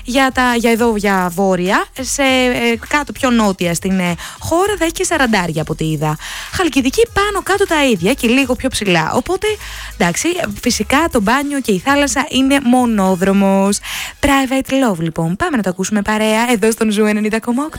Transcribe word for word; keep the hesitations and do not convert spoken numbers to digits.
Για, τα, για εδώ, για βόρεια, σε ε, κάτω πιο νότια στην ε, χώρα θα έχει και σαραντάρια από ό,τι είδα. Χαλκιδική πάνω κάτω τα ίδια και λίγο πιο ψηλά. Οπότε, εντάξει, φυσικά το μπάνιο και η θάλασσα είναι μονόδρομος. Private Love, λοιπόν. Πάμε να το ακούσουμε παρέα εδώ στον Ζου ενενήντα κόμμα οκτώ.